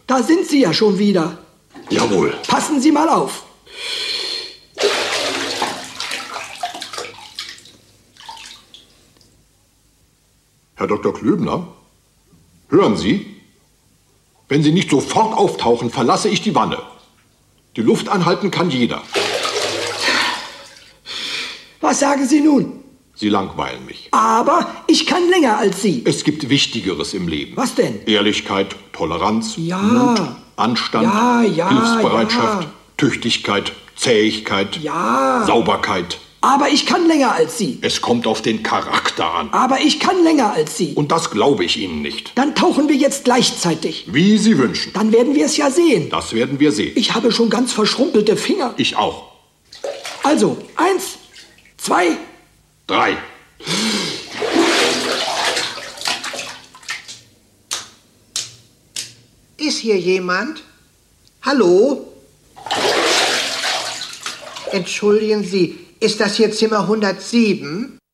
Da sind Sie ja schon wieder. Jawohl. Passen Sie mal auf. Herr Dr. Klöbner, hören Sie? Wenn Sie nicht sofort auftauchen, verlasse ich die Wanne. Die Luft anhalten kann jeder. Was sagen Sie nun? Sie langweilen mich. Aber ich kann länger als Sie. Es gibt Wichtigeres im Leben. Was denn? Ehrlichkeit, Toleranz, Ja. Mut, Anstand, Ja, Hilfsbereitschaft, ja. Tüchtigkeit, Zähigkeit, Ja. Sauberkeit. Aber ich kann länger als Sie. Es kommt auf den Charakter an. Aber ich kann länger als Sie. Und das glaube ich Ihnen nicht. Dann tauchen wir jetzt gleichzeitig. Wie Sie wünschen. Dann werden wir es ja sehen. Das werden wir sehen. Ich habe schon ganz verschrumpelte Finger. Ich auch. Also, 1, 2, 3. Ist hier jemand? Hallo? Entschuldigen Sie, ist das hier Zimmer 107?